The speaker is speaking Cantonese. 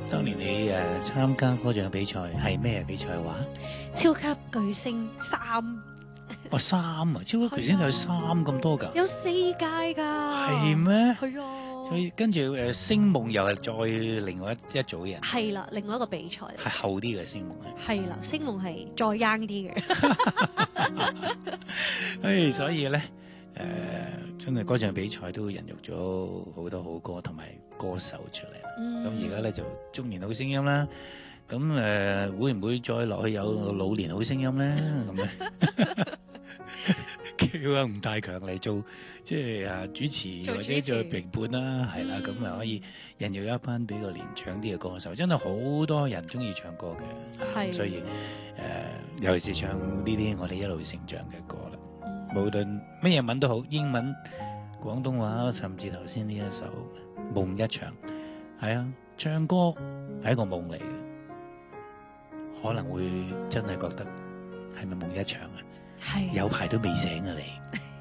當年你參加歌唱比賽係咩比賽話？ 超級巨星3， 3啊！超級巨星有3咁多㗎？ 有4屆㗎。 係咩？ 係啊。 所以跟住星夢又係再另外一組人。 係啦，另外一個比賽。 係後啲嘅星夢係。 係啦，星夢係再 young 啲嘅。 所以咧真係歌唱比賽都孕育咗好多好歌同埋歌手出嚟。咁而家咧就中年好聲音啦。咁會唔會再落去有老年好聲音咧？咁樣叫阿吳大強嚟做即係主持或者做評判啦，係啦，咁啊可以孕育一班比較年長啲嘅歌手，真係好多人中意唱歌嘅， 係， 所以尤其是唱呢啲我哋一路成長嘅歌啦，無論乜嘢文都好，英文、廣東話，甚至頭先呢一首《夢一場》，係啊，唱歌係一個夢嚟嘅。可能會真係覺得係咪夢一場啊？ 係有排都未醒啊你。